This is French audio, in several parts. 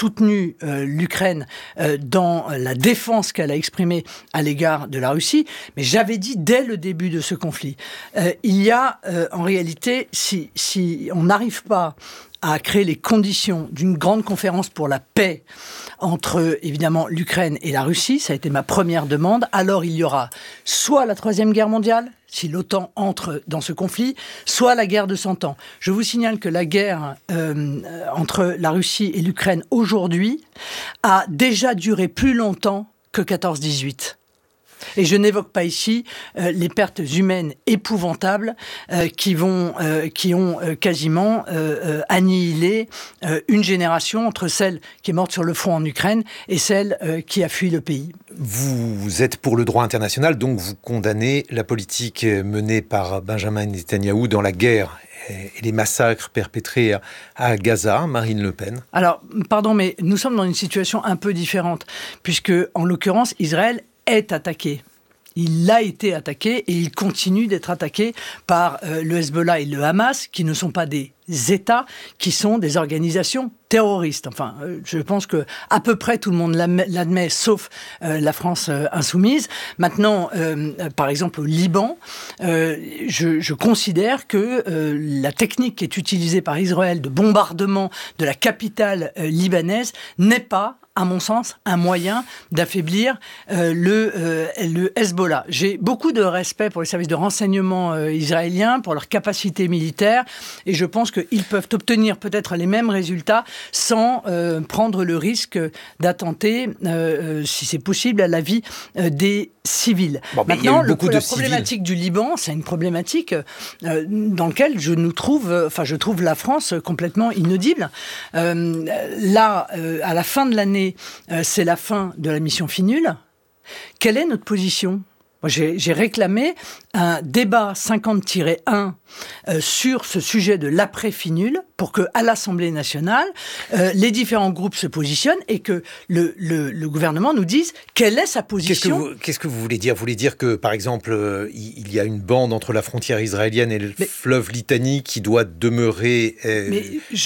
soutenu l'Ukraine dans la défense qu'elle a exprimée à l'égard de la Russie, mais j'avais dit dès le début de ce conflit, il y a en réalité, si on n'arrive pas à créer les conditions d'une grande conférence pour la paix entre, évidemment, l'Ukraine et la Russie, ça a été ma première demande, alors il y aura soit la Troisième Guerre mondiale, si l'OTAN entre dans ce conflit, soit la guerre de 100 ans. Je vous signale que la guerre entre la Russie et l'Ukraine aujourd'hui a déjà duré plus longtemps que 14-18. Et je n'évoque pas ici les pertes humaines épouvantables qui ont quasiment annihilé une génération entre celle qui est morte sur le front en Ukraine et celle qui a fui le pays. Vous êtes pour le droit international, donc vous condamnez la politique menée par Benjamin Netanyahou dans la guerre et les massacres perpétrés à Gaza, Marine Le Pen. Alors, pardon, mais nous sommes dans une situation un peu différente, puisque, en l'occurrence, Israël est attaqué. Il a été attaqué et il continue d'être attaqué par le Hezbollah et le Hamas, qui ne sont pas des États, qui sont des organisations terroristes. Enfin, je pense que à peu près tout le monde l'admet, sauf la France insoumise. Maintenant, par exemple au Liban, je considère que la technique qui est utilisée par Israël de bombardement de la capitale libanaise n'est pas, à mon sens, un moyen d'affaiblir le Hezbollah. J'ai beaucoup de respect pour les services de renseignement israéliens, pour leur capacité militaire, et je pense qu'ils peuvent obtenir peut-être les mêmes résultats sans prendre le risque d'attenter, si c'est possible, à la vie des civils. Bon, maintenant, la problématique du Liban, c'est une problématique dans laquelle je trouve la France complètement inaudible. Là, à la fin de l'année, c'est la fin de la mission FINUL. Quelle est notre position ? Moi, j'ai réclamé un débat 50-1 sur ce sujet de l'après-FINUL pour qu'à l'Assemblée nationale, les différents groupes se positionnent et que le gouvernement nous dise quelle est sa position. Qu'est-ce que vous voulez dire ? Vous voulez dire que, par exemple, il y a une bande entre la frontière israélienne et le fleuve Litani qui doit demeurer désarmée ?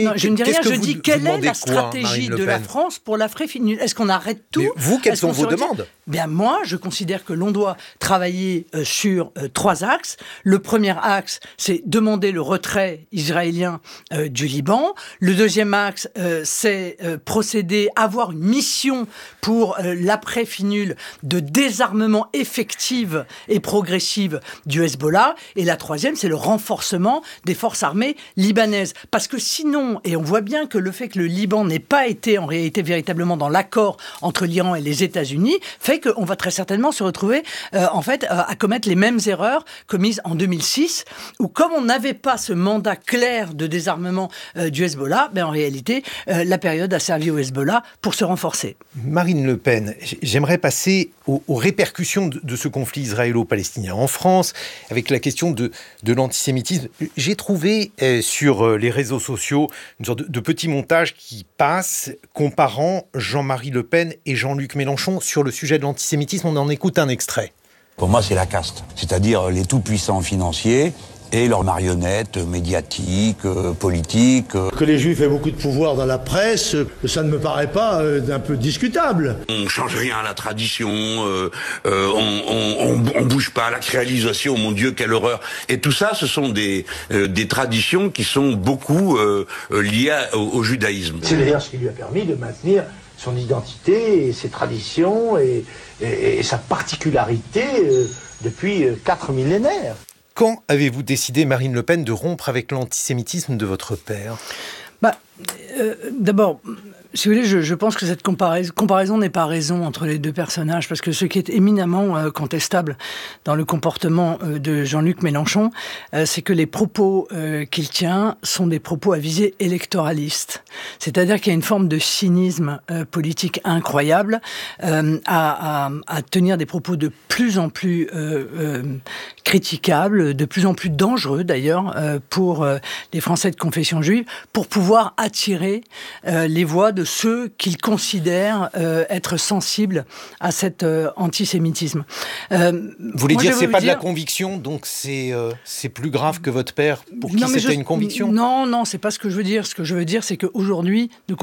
Non, je ne dis rien, je dis quelle est la stratégie de la France pour l'après-FINUL ? Est-ce qu'on arrête tout ? Mais vous, quelles sont vos demandes ? Bien, moi, je considère que l'on doit travailler sur 3 axes. Le premier axe, c'est demander le retrait israélien du Liban. Le deuxième axe, c'est avoir une mission pour l'après-FINUL de désarmement effective et progressive du Hezbollah. Et la troisième, c'est le renforcement des forces armées libanaises. Parce que sinon, et on voit bien que le fait que le Liban n'ait pas été en réalité véritablement dans l'accord entre l'Iran et les États-Unis fait qu'on va très certainement se retrouver à commettre les mêmes erreurs commises en 2006, où comme on n'avait pas ce mandat clair de désarmement du Hezbollah, en réalité, la période a servi au Hezbollah pour se renforcer. Marine Le Pen, j'aimerais passer aux répercussions de ce conflit israélo-palestinien en France, avec la question de l'antisémitisme. J'ai trouvé sur les réseaux sociaux une sorte de petit montage qui passe comparant Jean-Marie Le Pen et Jean-Luc Mélenchon sur le sujet de l'antisémitisme. On en écoute un extrait. Pour moi, c'est la caste, c'est-à-dire les tout-puissants financiers et leurs marionnettes médiatiques, politiques. Que les Juifs aient beaucoup de pouvoir dans la presse, ça ne me paraît pas un peu discutable. On change rien à la tradition, on bouge pas à la créalisation, mon Dieu, quelle horreur. Et tout ça, ce sont des traditions qui sont beaucoup liées au judaïsme. C'est d'ailleurs ce qui lui a permis de maintenir son identité et ses traditions et sa particularité depuis 4 millénaires. Quand avez-vous décidé, Marine Le Pen, de rompre avec l'antisémitisme de votre père ? D'abord, si vous voulez, je pense que cette comparaison n'est pas raison entre les deux personnages, parce que ce qui est éminemment contestable dans le comportement de Jean-Luc Mélenchon, c'est que les propos qu'il tient sont des propos à visée électoraliste. C'est-à-dire qu'il y a une forme de cynisme politique incroyable à tenir des propos de plus en plus critiquables, de plus en plus dangereux d'ailleurs pour les Français de confession juive, pour pouvoir attirer les voix de ceux qu'il considère être sensibles à cet antisémitisme. Vous voulez dire que c'est pas de la conviction, donc c'est plus grave que votre père pour qui c'était une conviction ? Non, c'est pas ce que je veux dire. Ce que je veux dire, c'est qu'aujourd'hui, nous